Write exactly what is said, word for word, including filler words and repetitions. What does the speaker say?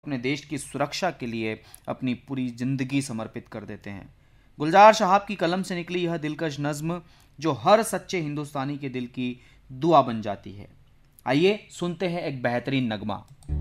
अपने देश की सुरक्षा के लिए अपनी पूरी जिंदगी समर्पित कर देते हैं। गुलजार साहब की कलम से निकली यह दिलकश नज्म जो हर सच्चे हिंदुस्तानी के दिल की दुआ बन जाती है। आइए सुनते हैं एक बेहतरीन नगमा।